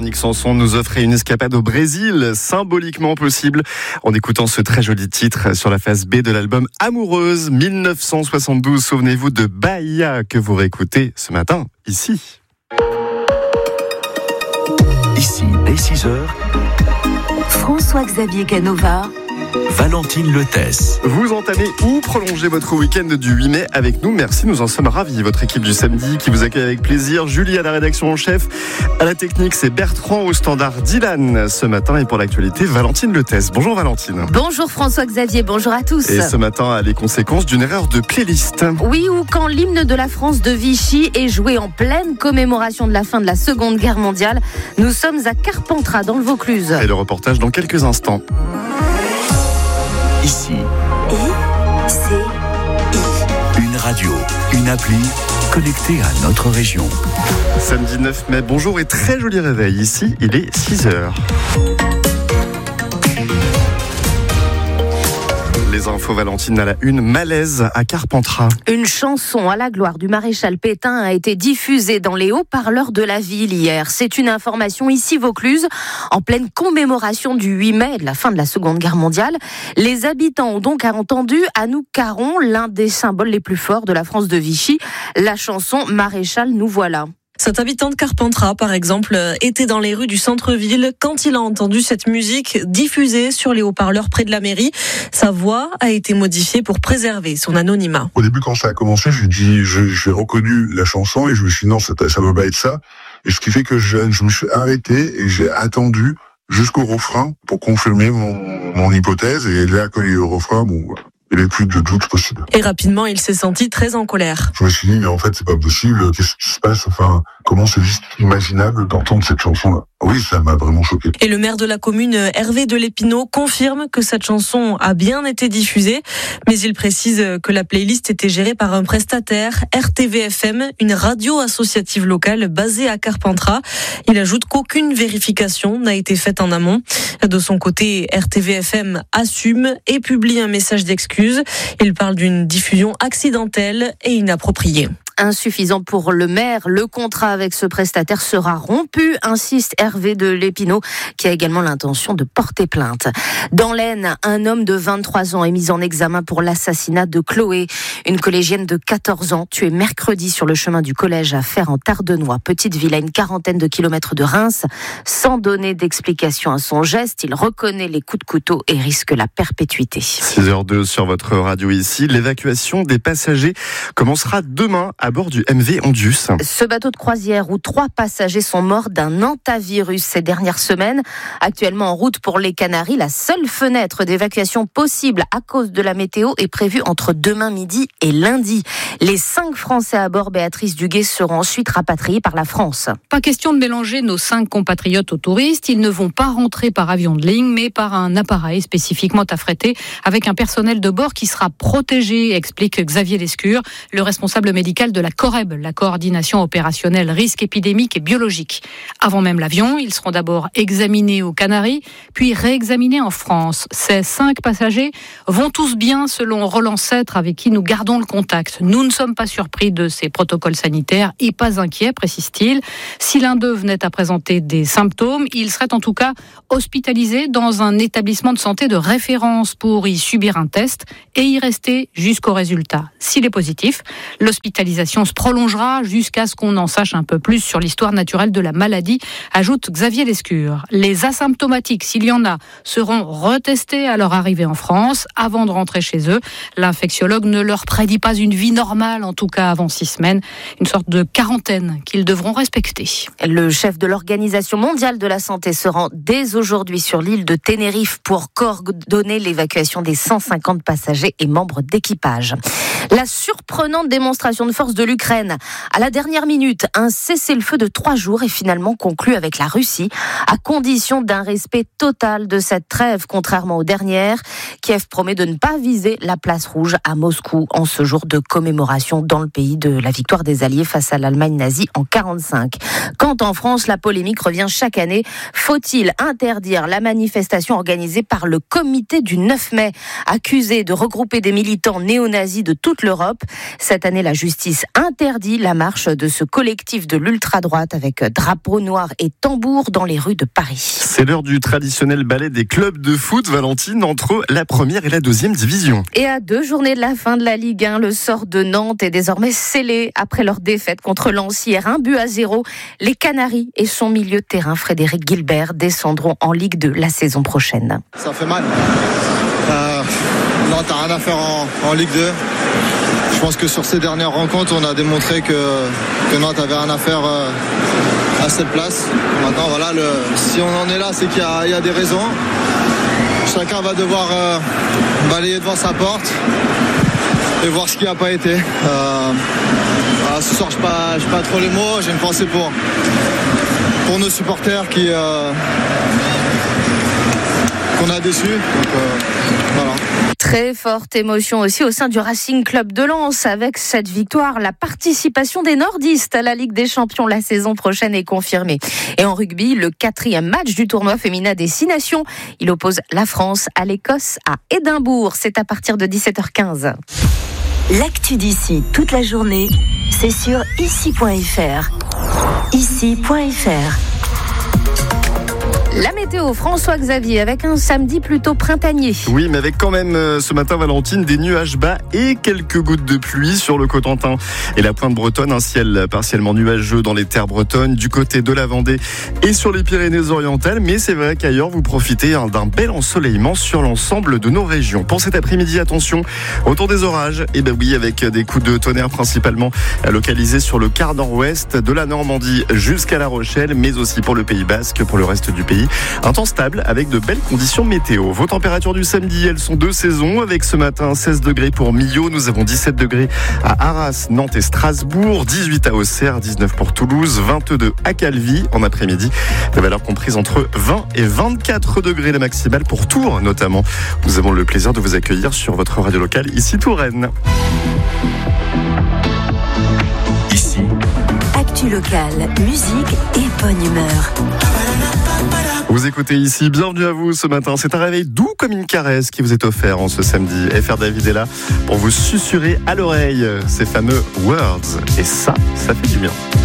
Véronique Sanson nous offrait une escapade au Brésil, symboliquement possible, en écoutant ce très joli titre sur la face B de l'album Amoureuse 1972. Souvenez-vous de Bahia que vous réécoutez ce matin, ici. Ici, dès 6h, François-Xavier Canova, Valentine Letesse. Vous entamez ou prolongez votre week-end du 8 mai avec nous. Merci, nous en sommes ravis. Votre équipe du samedi qui vous accueille avec plaisir. Julie à la rédaction en chef. À la technique, c'est Bertrand au standard Dylan ce matin. Et pour l'actualité, Valentine Letesse. Bonjour Valentine. Bonjour François-Xavier, bonjour à tous. Et ce matin, les conséquences d'une erreur de playlist. Oui, ou quand l'hymne de la France de Vichy est joué en pleine commémoration de la fin de la Seconde Guerre mondiale. Nous sommes à Carpentras, dans le Vaucluse. Et le reportage dans quelques instants. Ici, une radio, une appli connectée à notre région. Samedi 9 mai, bonjour et très joli réveil. Ici, il est 6h. Les infos Valentine à la une, malaise à Carpentras. Une chanson à la gloire du maréchal Pétain a été diffusée dans les haut-parleurs de la ville hier. C'est une information ici Vaucluse, en pleine commémoration du 8 mai et de la fin de la Seconde Guerre mondiale. Les habitants ont donc entendu Anouk Caron, l'un des symboles les plus forts de la France de Vichy, la chanson Maréchal, nous voilà. Cet habitant de Carpentras, par exemple, était dans les rues du centre-ville quand il a entendu cette musique diffusée sur les haut-parleurs près de la mairie. Sa voix a été modifiée pour préserver son anonymat. Au début, quand ça a commencé, j'ai reconnu la chanson et je me suis dit non, ça ne va pas être ça. Et ce qui fait que je me suis arrêté et j'ai attendu jusqu'au refrain pour confirmer mon hypothèse. Et là, quand il y a eu le refrain, il n'y avait plus de doute possible. Et rapidement, il s'est senti très en colère. Je me suis dit, mais en fait, c'est pas possible. Qu'est-ce qui se passe? Enfin, comment c'est juste imaginable d'entendre cette chanson-là? Oui, ça m'a vraiment choqué. Et le maire de la commune, Hervé Delépinaud, confirme que cette chanson a bien été diffusée, mais il précise que la playlist était gérée par un prestataire, RTVFM, une radio associative locale basée à Carpentras. Il ajoute qu'aucune vérification n'a été faite en amont. De son côté, RTVFM assume et publie un message d'excuse. Il parle d'une diffusion accidentelle et inappropriée. Insuffisant pour le maire, le contrat avec ce prestataire sera rompu, insiste Hervé Delépinaud, qui a également l'intention de porter plainte. Dans l'Aisne, un homme de 23 ans est mis en examen pour l'assassinat de Chloé, une collégienne de 14 ans tuée mercredi sur le chemin du collège à Fère en Tardenois, petite ville à une quarantaine de kilomètres de Reims. Sans donner d'explication à son geste, il reconnaît les coups de couteau et risque la perpétuité. 6h02 sur votre radio ici. L'évacuation des passagers commencera demain à bord du MV Ondius. Ce bateau de croisière où 3 passagers sont morts d'un hantavirus ces dernières semaines. Actuellement en route pour les Canaries, la seule fenêtre d'évacuation possible à cause de la météo est prévue entre demain midi et lundi. Les 5 Français à bord, Béatrice Duguay, seront ensuite rapatriés par la France. Pas question de mélanger nos 5 compatriotes aux touristes. Ils ne vont pas rentrer par avion de ligne, mais par un appareil spécifiquement affrété avec un personnel de bord qui sera protégé, explique Xavier Lescure, le responsable médical de la COREB, la coordination opérationnelle risque épidémique et biologique. Avant même l'avion, ils seront d'abord examinés aux Canaries, puis réexaminés en France. Ces 5 passagers vont tous bien selon Roland Sêtre, avec qui nous gardons le contact. Nous ne sommes pas surpris de ces protocoles sanitaires et pas inquiets, précise-t-il. Si l'un d'eux venait à présenter des symptômes, il serait en tout cas hospitalisé dans un établissement de santé de référence pour y subir un test et y rester jusqu'au résultat. S'il est positif, l'hospitalisation se prolongera jusqu'à ce qu'on en sache un peu plus sur l'histoire naturelle de la maladie, ajoute Xavier Lescure. Les asymptomatiques, s'il y en a, seront retestés à leur arrivée en France avant de rentrer chez eux. L'infectiologue ne leur prédit pas une vie normale, en tout cas avant 6 semaines, une sorte de quarantaine qu'ils devront respecter. Le chef de l'Organisation mondiale de la santé se rend dès aujourd'hui sur l'île de Tenerife pour coordonner l'évacuation des 150 passagers et membres d'équipage. La surprenante démonstration de force de l'Ukraine. À la dernière minute, un cessez-le-feu de 3 jours est finalement conclu avec la Russie, à condition d'un respect total de cette trêve, contrairement aux dernières. Kiev promet de ne pas viser la place rouge à Moscou en ce jour de commémoration dans le pays de la victoire des Alliés face à l'Allemagne nazie en 1945. Quand en France, la polémique revient chaque année. Faut-il interdire la manifestation organisée par le comité du 9 mai, accusé de regrouper des militants néo-nazis de toute l'Europe? Cette année, la justice interdit la marche de ce collectif de l'ultra-droite avec drapeau noir et tambour dans les rues de Paris. C'est l'heure du traditionnel ballet des clubs de foot, Valentine, entre la première et la deuxième division. Et à 2 journées de la fin de la Ligue 1, le sort de Nantes est désormais scellé après leur défaite contre Lens hier, 1-0. Les Canaries et son milieu de terrain Frédéric Guilbert descendront en Ligue 2 la saison prochaine. Ça fait mal. Nantes n'a rien à faire en Ligue 2. Je pense que sur ces dernières rencontres, on a démontré que Nantes avait rien à faire à cette place. Maintenant, voilà, si on en est là, c'est qu'il y a des raisons. Chacun va devoir balayer devant sa porte et voir ce qui n'a pas été. Ce soir, je n'ai pas trop les mots. J'ai une pensée pour nos supporters qu'on a déçus. Donc, voilà. Très forte émotion aussi au sein du Racing Club de Lens. Avec cette victoire, la participation des nordistes à la Ligue des Champions la saison prochaine est confirmée. Et en rugby, le 4e match du tournoi féminin des 6 nations. Il oppose la France à l'Écosse à Édimbourg. C'est à partir de 17h15. L'actu d'ici toute la journée, c'est sur ici.fr. Ici.fr. La météo, François Xavier, avec un samedi plutôt printanier. Oui, mais avec quand même ce matin, Valentine, des nuages bas et quelques gouttes de pluie sur le Cotentin et la pointe bretonne. Un ciel partiellement nuageux dans les terres bretonnes, du côté de la Vendée et sur les Pyrénées-Orientales. Mais c'est vrai qu'ailleurs, vous profitez d'un bel ensoleillement sur l'ensemble de nos régions. Pour cet après-midi, attention, autour des orages. Et ben oui, avec des coups de tonnerre principalement localisés sur le quart nord-ouest de la Normandie jusqu'à La Rochelle, mais aussi pour le Pays Basque, pour le reste du pays. Un temps stable avec de belles conditions météo. Vos températures du samedi, elles sont de saison. Avec ce matin 16 degrés pour Millau. Nous avons 17 degrés à Arras, Nantes et Strasbourg. 18 à Auxerre, 19 pour Toulouse. 22 à Calvi en après-midi. Des valeurs comprises entre 20 et 24 degrés la maximale pour Tours notamment. Nous avons le plaisir de vous accueillir sur votre radio locale ici Touraine. Ici. Actu locale, musique et bonne humeur. Vous écoutez ici, bienvenue à vous ce matin. C'est un réveil doux comme une caresse qui vous est offert en ce samedi. FR David est là pour vous susurrer à l'oreille ces fameux words. Et ça fait du bien.